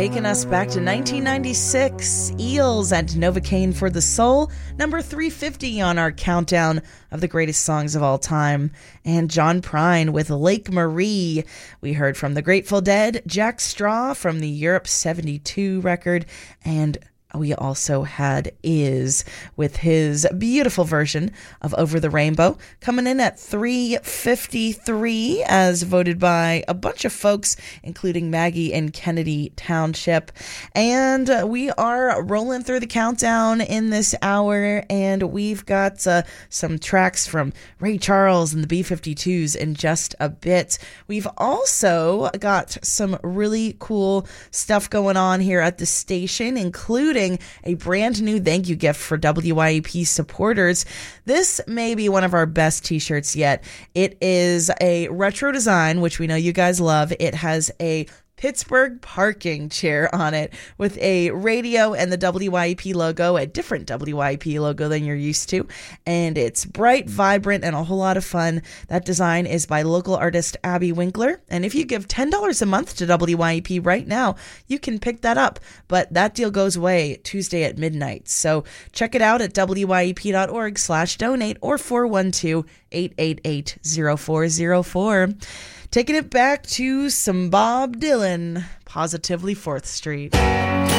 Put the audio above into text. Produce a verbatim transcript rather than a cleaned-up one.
taking us back to nineteen ninety-six. Eels and Novocaine for the Soul, number three fifty on our countdown of the greatest songs of all time. And John Prine with Lake Marie. We heard from the Grateful Dead, Jack Straw from the Europe seventy-two record, and we also had Is with his beautiful version of Over the Rainbow, coming in at three fifty-three as voted by a bunch of folks, including Maggie in Kennedy Township. And uh, we are rolling through the countdown in this hour, and we've got uh, some tracks from Ray Charles and the B fifty-twos in just a bit. We've also got some really cool stuff going on here at the station, including a brand new thank you gift for W Y E P supporters. This may be one of our best t-shirts yet. It is a retro design, which we know you guys love. It has a Pittsburgh parking chair on it with a radio and the W Y E P logo, a different W Y E P logo than you're used to. And it's bright, vibrant, and a whole lot of fun. That design is by local artist Abby Winkler. And if you give ten dollars a month to W Y E P right now, you can pick that up. But that deal goes away Tuesday at midnight. So check it out at W Y E P dot org slash donate or four one two, eight eight eight, zero four zero four. Taking it back to some Bob Dylan, Positively fourth Street.